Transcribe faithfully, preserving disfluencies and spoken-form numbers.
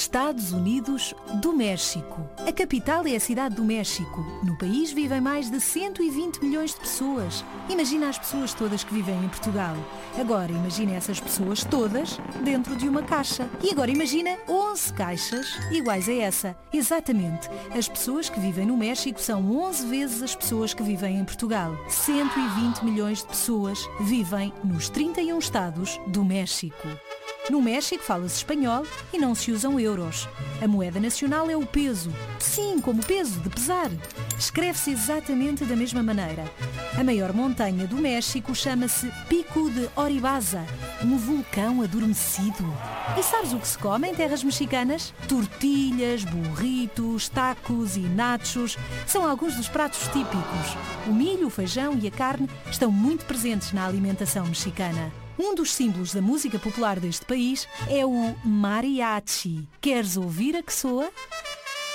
Estados Unidos do México. A capital é a Cidade do México. No país vivem mais de cento e vinte milhões de pessoas. Imagina as pessoas todas que vivem em Portugal. Agora imagina essas pessoas todas dentro de uma caixa. E agora imagina onze caixas iguais a essa. Exatamente. As pessoas que vivem no México são onze vezes as pessoas que vivem em Portugal. cento e vinte milhões de pessoas vivem nos trinta e um estados do México. No México fala-se espanhol e não se usam euros. A moeda nacional é o peso. Sim, como peso, de pesar. Escreve-se exatamente da mesma maneira. A maior montanha do México chama-se Pico de Oribaza, um vulcão adormecido. E sabes o que se come em terras mexicanas? Tortilhas, burritos, tacos e nachos são alguns dos pratos típicos. O milho, o feijão e a carne estão muito presentes na alimentação mexicana. Um dos símbolos da música popular deste país é o mariachi. Queres ouvir a que soa?